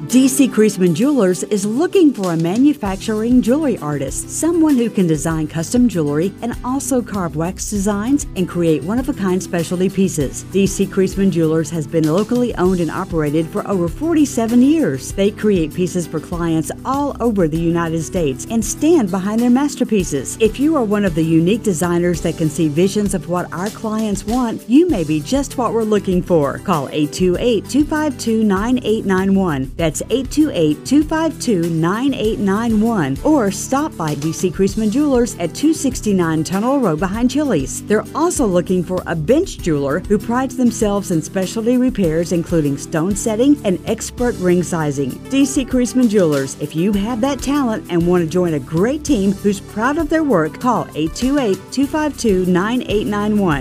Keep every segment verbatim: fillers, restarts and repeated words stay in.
D C. Creasman Jewelers is looking for a manufacturing jewelry artist, someone who can design custom jewelry and also carve wax designs and create one-of-a-kind specialty pieces. D C. Creasman Jewelers has been locally owned and operated for over forty-seven years. They create pieces for clients all over the United States and stand behind their masterpieces. If you are one of the unique designers that can see visions of what our clients want, you may be just what we're looking for. Call eight two eight, two five two, nine eight nine one. That's eight two eight, two five two, nine eight nine one. Or stop by D C. Creasman Jewelers at two sixty-nine Tunnel Road behind Chili's. They're also looking for a bench jeweler who prides themselves in specialty repairs including stone setting and expert ring sizing. D C. Creasman Jewelers, if you have that talent and want to join a great team who's proud of their work, call eight two eight, two five two, nine eight nine one.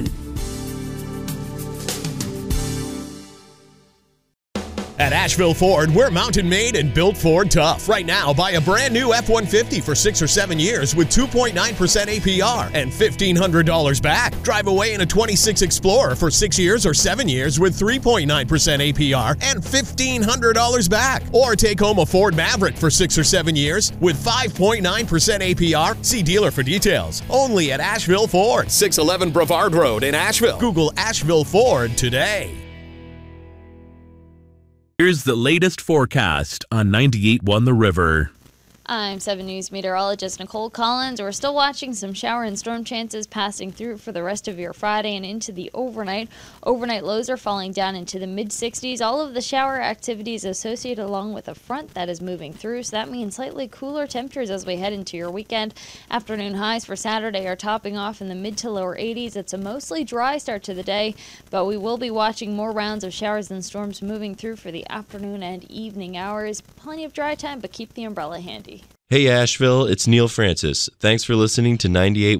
At Asheville Ford, we're mountain made and built Ford tough. Right now, buy a brand new F one fifty for six or seven years with two point nine percent A P R and fifteen hundred dollars back. Drive away in a twenty-six Explorer for six years or seven years with three point nine percent A P R and fifteen hundred dollars back. Or take home a Ford Maverick for six or seven years with five point nine percent A P R. See dealer for details. Only at Asheville Ford, six eleven Brevard Road in Asheville. Google Asheville Ford today. Here's the latest forecast on ninety-eight point one The River. I'm seven News meteorologist Nicole Collins. We're still watching some shower and storm chances passing through for the rest of your Friday and into the overnight. Overnight lows are falling down into the mid sixties. All of the shower activities associated along with a front that is moving through, so that means slightly cooler temperatures as we head into your weekend. Afternoon highs for Saturday are topping off in the mid to lower eighties. It's a mostly dry start to the day, but we will be watching more rounds of showers and storms moving through for the afternoon and evening hours. Plenty of dry time, but keep the umbrella handy. Hey Asheville, it's Neil Francis. Thanks for listening to ninety-eight